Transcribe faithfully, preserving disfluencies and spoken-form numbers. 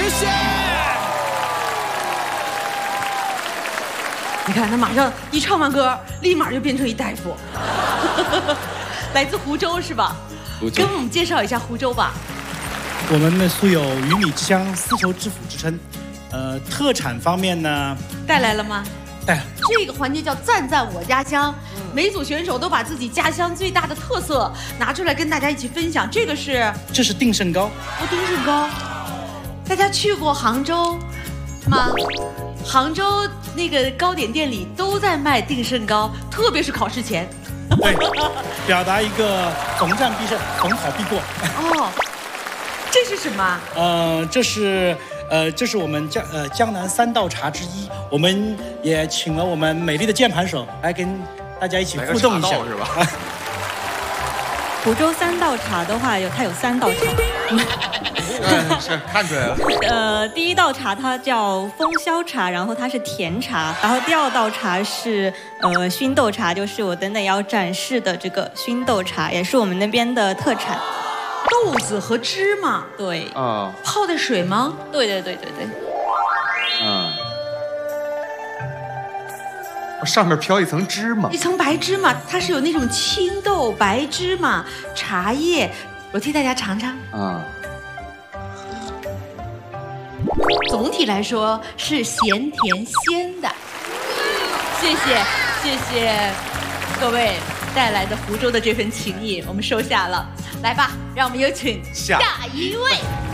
谢。 你看他马上一唱完歌，立马就变成一大夫。来自湖州是吧？ 湖州。 跟我们介绍一下湖州吧。 我们呢素有鱼米之乡、丝绸之府之称。呃，特产方面呢， 带来了吗？ 带了。 这个环节叫赞赞我家乡，每组选手都把自己家乡最大的特色拿出来跟大家一起分享。这个是， 这是定胜糕。 哦，定胜糕。大家去过杭州吗？杭州那个糕点店里都在卖定胜糕，特别是考试前。 对，表达一个逢战必胜，逢考必过。 哦，这是什么？ 呃，这是。呃，这是我们江呃江南三道茶之一，我们也请了我们美丽的键盘手来跟大家一起互动一下， 是吧？ 湖州三道茶的话，有它有三道茶， 嗯，是看出来了。 呃，第一道茶它叫风萧茶，然后它是甜茶，然后第二道茶是呃熏豆茶，就是我等等要展示的这个熏豆茶，也是我们那边的特产。 豆子和芝麻， 对啊， 泡的水吗？ 对对对对对， 嗯，上面飘一层芝麻， 一层白芝麻，它是有那种青豆、白芝麻、茶叶，我替大家尝尝。 啊， 总体来说是咸甜鲜的。谢谢谢谢各位带来的湖州的这份情谊，我们收下了。来吧，让我们有请下一位。